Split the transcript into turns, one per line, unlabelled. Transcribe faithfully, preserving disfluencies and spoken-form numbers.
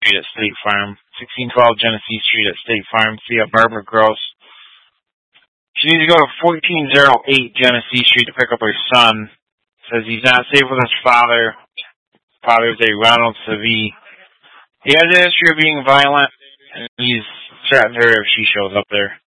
Street at State Farm. sixteen twelve Genesee Street at State Farm. See ya, Barbara Gross. She needs to go to fourteen oh eight Genesee Street to pick up her son. Says he's not safe with his father. Father's a Ronald Savee. He has a history of being violent, and he's threatened her if she shows up there.